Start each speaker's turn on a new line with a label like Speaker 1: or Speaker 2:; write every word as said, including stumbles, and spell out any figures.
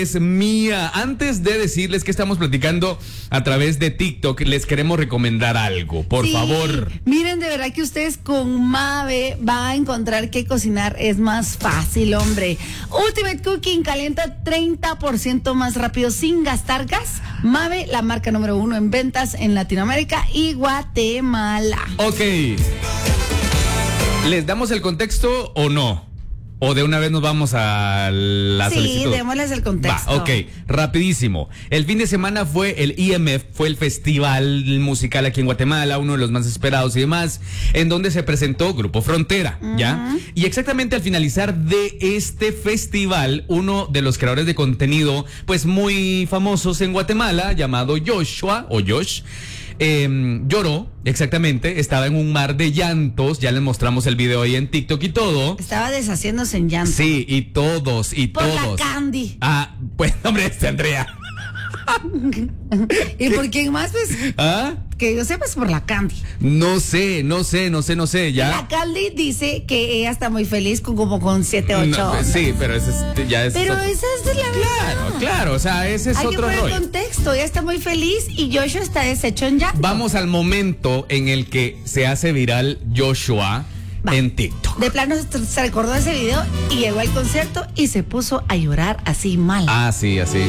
Speaker 1: Es mía. Antes de decirles que estamos platicando a través de TikTok, les queremos recomendar algo, por
Speaker 2: sí,
Speaker 1: favor.
Speaker 2: Miren, de verdad que ustedes con Mave van a encontrar que cocinar es más fácil, hombre. Ultimate Cooking calienta treinta por ciento más rápido sin gastar gas. Mave, la marca número uno en ventas en Latinoamérica y Guatemala.
Speaker 1: Ok. ¿Les damos el contexto o no? ¿O de una vez nos vamos a la
Speaker 2: sí,
Speaker 1: solicitud?
Speaker 2: Sí, démosles el contexto.
Speaker 1: Va, ok, rapidísimo. El fin de semana fue el I M F, fue el festival musical aquí en Guatemala, uno de los más esperados y demás, en donde se presentó Grupo Frontera, uh-huh. ¿ya? Y exactamente al finalizar de este festival, uno de los creadores de contenido, pues muy famosos en Guatemala, llamado Joshua, o Josh, Eh, lloró, exactamente, estaba en un mar de llantos, ya les mostramos el video ahí en TikTok y todo.
Speaker 2: Estaba deshaciéndose en llanto.
Speaker 1: Sí, y todos, y
Speaker 2: por
Speaker 1: todos.
Speaker 2: Por la Candy.
Speaker 1: Ah, pues, hombre, este Andrea.
Speaker 2: ¿Y por quién más, pues?
Speaker 1: ¿Ah?
Speaker 2: Que yo sepa es por la Candy.
Speaker 1: No sé, no sé, no sé, no sé, ya.
Speaker 2: La Candy dice que ella está muy feliz con como con siete, ocho.
Speaker 1: No, sí, pero ese es, ya es.
Speaker 2: Pero
Speaker 1: otro.
Speaker 2: esa es la verdad.
Speaker 1: Claro, claro, o sea, ese es
Speaker 2: Hay
Speaker 1: otro
Speaker 2: que
Speaker 1: rol.
Speaker 2: poner contexto, ella está muy feliz y Joshua está deshecho en llanto.
Speaker 1: Vamos al momento en el que se hace viral Joshua. Va. En TikTok.
Speaker 2: De plano se recordó ese video y llegó al concierto y se puso a llorar así mal.
Speaker 1: Ah, sí, así.